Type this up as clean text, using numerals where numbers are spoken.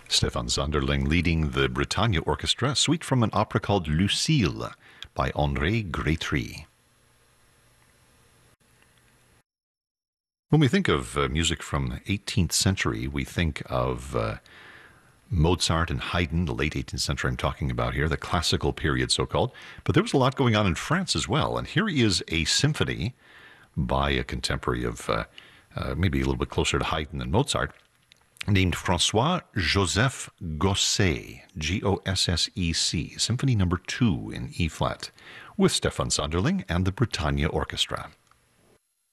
Stefan Sonderling leading the Britannia Orchestra, suite from an opera called Lucille by André Grétry. When we think of music from the 18th century, we think of Mozart and Haydn, the late 18th century I'm talking about here, the classical period so-called. But there was a lot going on in France as well. And here is a symphony by a contemporary of maybe a little bit closer to Haydn than Mozart, named François-Joseph Gossec, Gossec, Symphony No. 2 in E-flat, with Stefan Sonderling and the Britannia Orchestra.